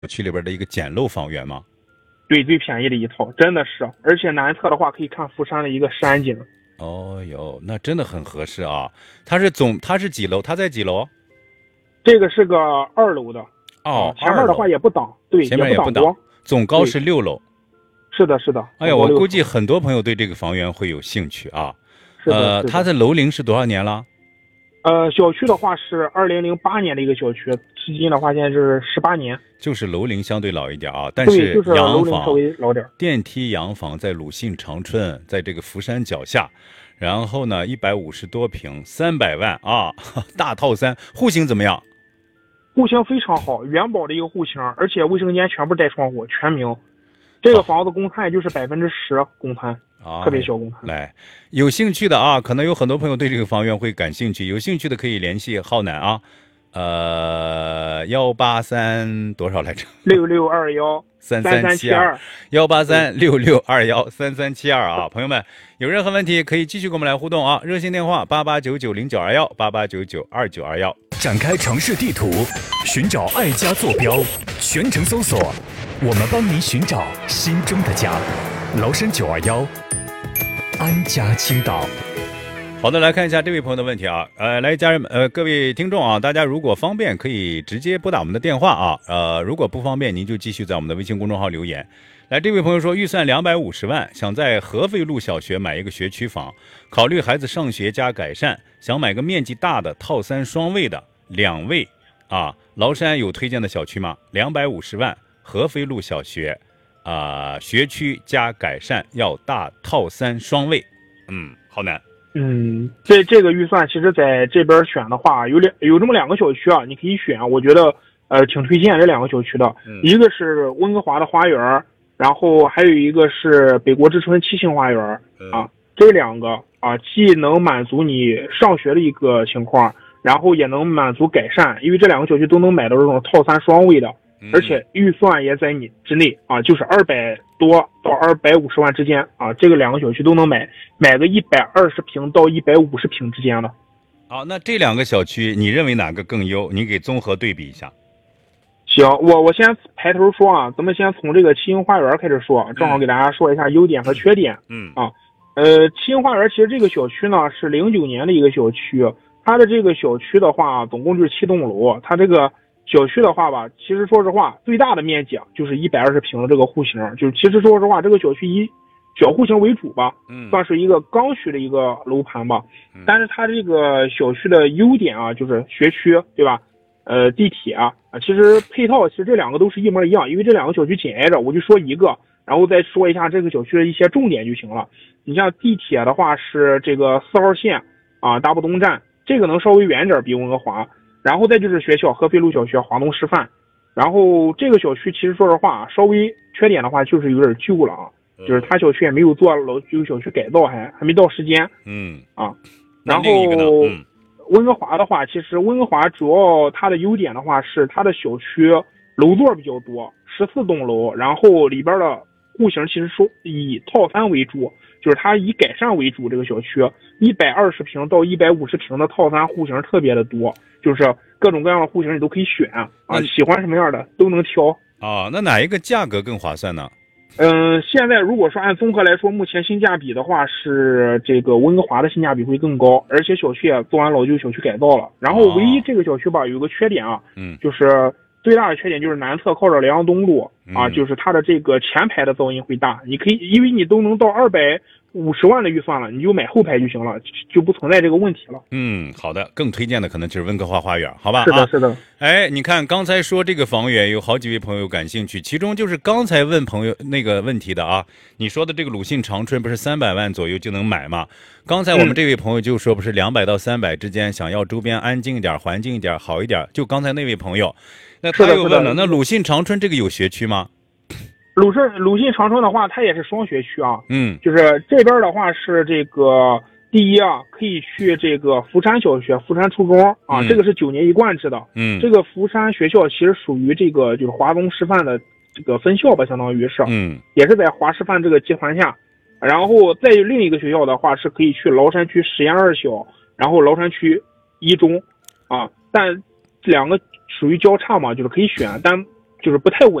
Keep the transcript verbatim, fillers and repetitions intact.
区里边的一个简陋房源吗？ 对，最便宜的一套，真的是，而且南侧的话可以看福山的一个山景。 哦哟，那真的很合适啊！它是总，它是几楼？它在几楼？ 这个是个二楼的。 哦， 前面的话也不挡，对， 前面也不挡， 总高是六楼。 是的，是的。 哎呀，我估计很多朋友对这个房源会有兴趣啊。 是的， 呃，它的楼龄是多少年了？ 呃，小区的话是二零零八年的一个小区，至今的话现在是十八年。 就是楼龄相对老一点啊，但是洋房稍微老点。 电梯洋房在鲁信长春，在这个福山脚下，然后呢一百五十多平，三百万啊，大套三，户型怎么样？ 户型非常好，元宝的一个户型，而且卫生间全部带窗户，全明。这个房子公摊就是百分之十公摊，特别小公摊。 来，有兴趣的啊，可能有很多朋友对这个房源会感兴趣，有兴趣的可以联系浩南啊，呃，幺八三多少来着？ 六六二幺三三七二，幺八三六六二幺三三七二啊，朋友们有任何问题可以继续跟我们来互动啊，热线电话八八九九零九二幺八八九九二九二幺。 展开城市地图，寻找爱家坐标，全程搜索，我们帮您寻找心中的家。崂山九二幺，安家青岛。 好的，来看一下这位朋友的问题啊，呃，来家人们，呃，各位听众啊，大家如果方便可以直接拨打我们的电话啊，呃，如果不方便，您就继续在我们的微信公众号留言。来，这位朋友说，预算两百五十万，想在合肥路小学买一个学区房，考虑孩子上学加改善，想买个面积大的套三双卫的。两位啊，崂山有推荐的小区吗？两百五十万，合肥路小学，啊、呃，学区加改善，要大套三双卫。嗯，好难。 嗯，这这个预算其实在这边选的话，有两有这么两个小区啊，你可以选。我觉得呃挺推荐这两个小区的， 嗯、 一个是温哥华的花园，然后还有一个是北国之春七星花园啊。这两个啊，既能满足你上学的一个情况。然后也能满足改善，因为这两个小区都能买到这种套三双卫的，而且预算也在你之内啊，就是二百多到二百五十万之间啊，这个两个小区都能买，买个一百二十平到一百五十平之间的。 好，那这两个小区你认为哪个更优？你给综合对比一下。 行，我我先排头说啊，咱们先从这个七星花园开始说，正好给大家说一下优点和缺点。 嗯啊，呃，七星花园其实这个小区呢是零九年的一个小区。它的这个小区的话，总共就是七栋楼。它这个小区的话吧，其实说实话，最大的面积就是一百二十平的这个户型，就是其实说实话，这个小区以小户型为主吧， 嗯， 算是一个刚需的一个楼盘吧。但是它这个小区的优点啊，就是学区，对吧？呃，地铁啊，其实配套其实这两个都是一模一样，因为这两个小区紧挨着，我就说一个，然后再说一下这个小区的一些重点就行了。你像地铁的话是这个四号线啊，大浦东站。这个能稍微远点比温哥华，然后再就是学校合肥路小学、华东师范，然后这个小区其实说实话，稍微缺点的话就是有点旧了啊，就是它小区也没有做老旧小区改造还，还还没到时间， 嗯啊，然后温哥华的话，其实温哥华主要它的优点的话是它的小区楼座比较多，十四栋楼，然后里边的户型其实说以套三为主。就是它以改善为主，这个小区一百二十平到一百五十平的套餐户型特别的多，就是各种各样的户型你都可以选啊，喜欢什么样的都能挑啊。那哪一个价格更划算呢？ 嗯，现在如果说按综合来说，目前性价比的话是这个温哥华的性价比会更高，而且小区也做完老旧小区改造了。然后唯一这个小区吧有一个缺点啊， 嗯， 就是最大的缺点就是南侧靠着莱阳东路啊，就是它的这个前排的噪音会大。你可以，因为你都能到二百五十万的预算了，你就买后排就行了，就不存在这个问题了。 嗯，好的，更推荐的可能就是温哥华花园，好吧？ 是的，是的。 哎，你看刚才说这个房源，有好几位朋友感兴趣，其中就是刚才问朋友那个问题的啊，你说的这个鲁信长春不是三百万左右就能买吗？刚才我们这位朋友就说不是两百到三百之间，想要周边安静一点、环境一点、好一点，就刚才那位朋友，那他又问了，那鲁信长春这个有学区吗？ 鲁信鲁信长春的话，它也是双学区啊。 嗯， 就是这边的话是这个第一啊，可以去这个福山小学、福山初中啊， 嗯、 这个是九年一贯制的。 嗯， 这个福山学校其实属于这个就是华东师范的这个分校吧，相当于是。 嗯， 也是在华师范这个集团下。然后再有另一个学校的话，是可以去崂山区实验二小，然后崂山区一中啊，但两个属于交叉嘛，就是可以选，但就是不太稳